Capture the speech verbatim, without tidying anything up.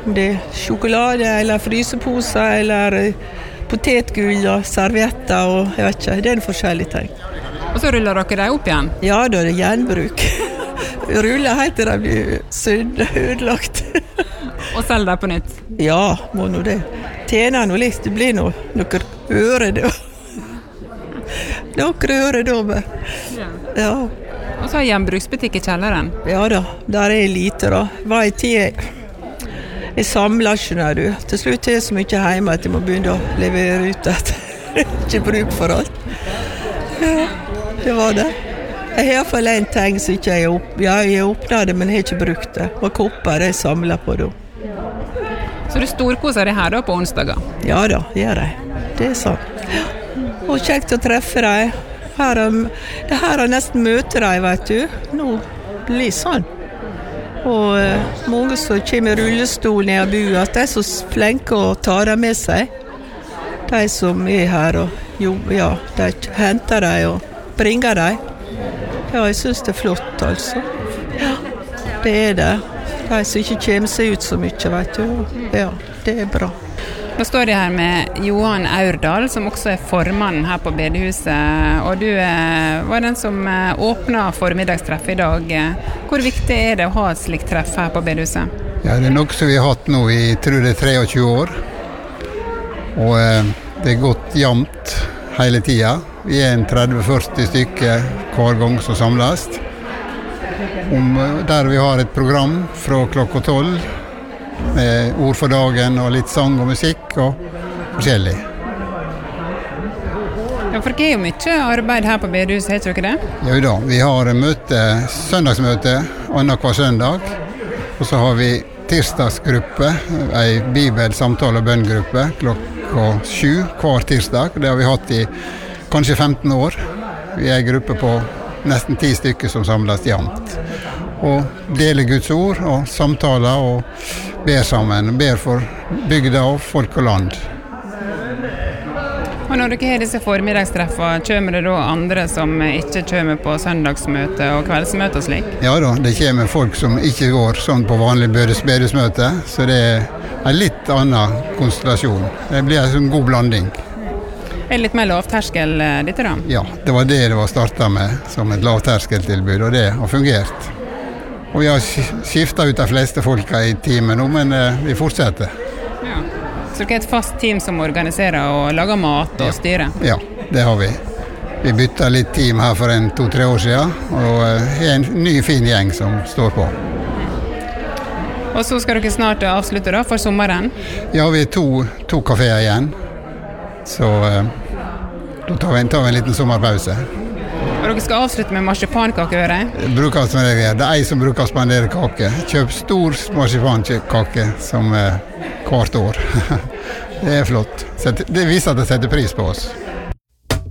Om det er sjokolade, eller fryseposer, eller potetgull og servietter, og jeg vet ikke, det er en forskjellig ting. Og så ruller dere deg opp igjen? Ja, da er det gjenbruk. Ruller helt til de blir sødd, ødelagt. Og selger deg på nytt? Ja, må nå det. Tjener noe litt, det blir noe, noe øre da. Noe øre da, men. Ja. Og så har gjenbruksbutikk i kjelleren? Ja da, der er lite da. Hva i tid jeg samler, skjønner du. Til slutt er det så mye hjemme at jeg må begynne å levere ut at ikke bruk for alt. Ja, det var det. Jeg har i hvert fall en ting som ikke jeg opp... Ja, jeg åpner det, men jeg har ikke brukt det. Og kopper jeg samler på da. Så du storkoser deg her da på onsdager? Ja da, gjør jeg. Det er sånn. Ja. Og kjekt å treffe deg. Her er, det her er nesten møter deg, vet du. Nå blir det sånn. Og eh, mange som kommer i rullestol ned av bua, at de er så flinke å ta dem med seg. De som er her og jo, ja, de henter dem og bringer dem. Ja, jeg synes det er flott, altså. Ja, det er det. De som ikke kommer seg ut så mye, vet du. Ja, det er bra. Nå står jeg her med Johan Aurdal, som også er formannen her på bedehuset, og du eh, var den som eh, åpnet formiddagstreff i dag. Hvor viktig er det å ha et slikt treff her på bedehuset? Ja, det er noe som vi har hatt nå i, tror det er treogtjue år, og eh, det er gått jevnt hele tiden. Vi er en tretti til førti stykker hver gang som samles, Om, der vi har et program fra klokka tolv, med ord for dagen og litt sang og musikk og forskjellig. Ja, for det er jo mye arbeid her på bedehuset, heter dere det? Ja da, vi har møte, søndagsmøte annenhver søndag, og så har vi tirsdagsgruppe, en bibel, samtale og bønngruppe klokka sju hver tirsdag. Det har vi hatt i kanskje femten år. Vi er en gruppe på nesten ti stykker som samles jevnt. Og deler Guds ord og samtaler og ber sammen. Ber for bygda og folk og land. Og når dere har disse formiddagstreffene, kommer det da andre som ikke kommer på søndagsmøte og kveldsmøte og slik? Ja da, det kommer folk som ikke går sånn på vanlig bedehusmøte, så det er en litt annen konstellasjon. Det blir en sånn god blanding. Er det litt mer lavterskel dette da? Ja, det var det det var startet med, som et lavterskeltilbud, og det har fungert. Og vi har skiftet ut de fleste folka i teamet nå, men eh, vi fortsetter. Ja. Så dere er et fast team som organiserer og lager mat og styrer? Ja, det har vi. Vi byttet litt team her for en to-tre år siden, og eh, er en ny fin gjeng som står på. Og så skal dere snart avslutte da, for sommeren? Ja, vi er to, to kaféer igjen. Så eh, da tar vi, tar vi en liten sommerpause. Og dere skal avslutte med marsipankake, hører jeg? Bruker som det er. Det er en som bruker å spandere kake. Kjøp stor marsipankake som eh, hvert år. Det er flott. Det viser at de setter pris på oss.